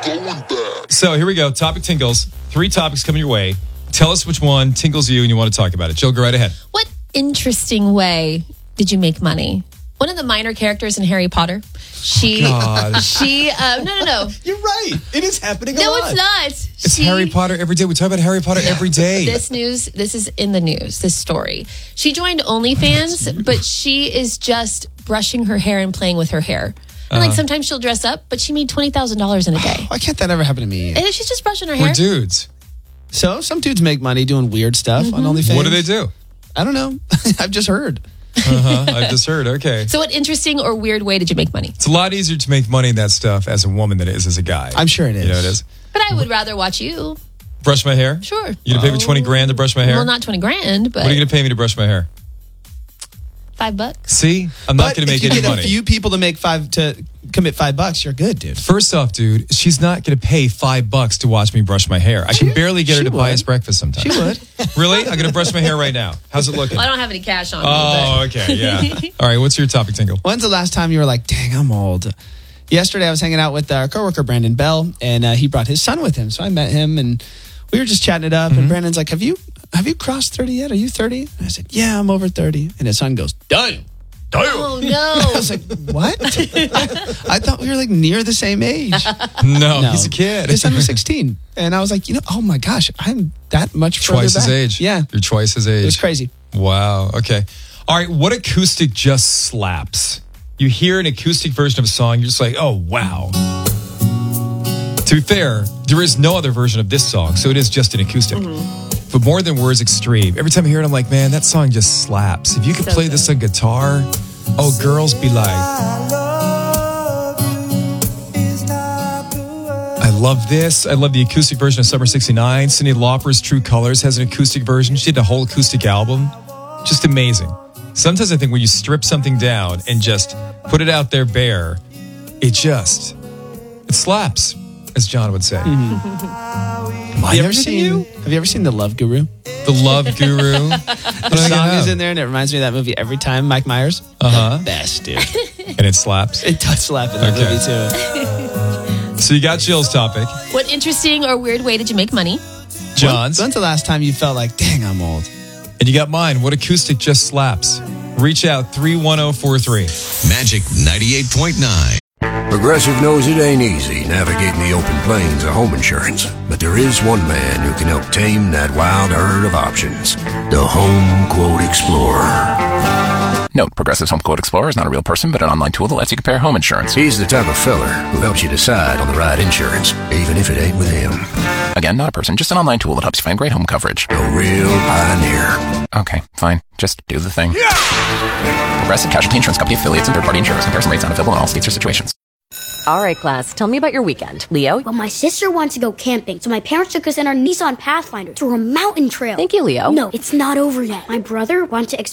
So here we go. Topic tingles. 3 topics coming your way. Tell us which one tingles you and you want to talk about it. Jill, go right ahead. What interesting way did you make money? One of the minor characters in Harry Potter. No. You're right. It is happening a lot. No, it's not. It's Harry Potter every day. We talk about Harry Potter every day. This is in the news, this story. She joined OnlyFans, but she is just brushing her hair and playing with her hair. And sometimes she'll dress up, but she made $20,000 in a day. Why can't that ever happen to me? And she's just brushing her hair. We're dudes. So some dudes make money doing weird stuff on OnlyFans. What do they do? I don't know. I've just heard. I've just heard. Okay. So what interesting or weird way did you make money? It's a lot easier to make money in that stuff as a woman than it is as a guy. I'm sure it is. You know it is. But I would rather watch you. Brush my hair? Sure. You gonna pay me $20,000 to brush my hair? Well, not $20,000, but What are you gonna pay me to brush my hair? $5. See, I'm not going to make any money. If you get a few people to commit $5, you're good, dude. First off, dude, she's not going to pay $5 to watch me brush my hair. I can barely get her to buy us breakfast sometimes. She would. Really? I'm going to brush my hair right now. How's it looking? Well, I don't have any cash on me. Oh, okay, yeah. All right, what's your topic, Tingle? When's the last time you were like, dang, I'm old? Yesterday, I was hanging out with our coworker, Brandon Bell, and he brought his son with him. So I met him, and we were just chatting it up. And Brandon's like, have you crossed 30 yet? Are you 30? And I said, yeah, I'm over 30. And his son goes, damn. Oh, no. I was like, what? I thought we were like near the same age. No, he's a kid. His son was 16. And I was like, oh my gosh, I'm that much further Twice his back. age. Yeah. You're twice his age. It was crazy. Wow, okay. All right, what acoustic just slaps? You hear an acoustic version of a song, you're just like, oh, wow. To be fair, there is no other version of this song, so it is just an acoustic. But More Than Words Extreme. Every time I hear it, I'm like, man, that song just slaps. If you could play this on guitar, girls be like, I love this. I love the acoustic version of Summer 69. Cyndi Lauper's True Colors has an acoustic version. She did a whole acoustic album. Just amazing. Sometimes I think when you strip something down and just put it out there bare, it slaps, as John would say. Have you ever seen The Love Guru? The Love Guru. The song is in there, and it reminds me of that movie every time. Mike Myers. The best, dude. And it slaps. It does slap in that movie, too. So you got Jill's topic. What interesting or weird way did you make money? John's. When's the last time you felt like, dang, I'm old? And you got mine. What acoustic just slaps? Reach out 31043. Magic 98.9. Progressive knows it ain't easy navigating the open plains of home insurance, but there is one man who can help tame that wild herd of options. The Home Quote Explorer. Note, Progressive's Home Quote Explorer is not a real person, but an online tool that lets you compare home insurance. He's the type of feller who helps you decide on the right insurance, even if it ain't with him. Again, not a person, just an online tool that helps you find great home coverage. A real pioneer. Okay, fine. Just do the thing. Progressive Casualty Insurance Company affiliates and third-party insurers. Comparison rates not available in all states or situations. All right, class, tell me about your weekend. Leo? Well, my sister wants to go camping, so my parents took us in our Nissan Pathfinder through a mountain trail. Thank you, Leo. No, it's not over yet. My brother wants to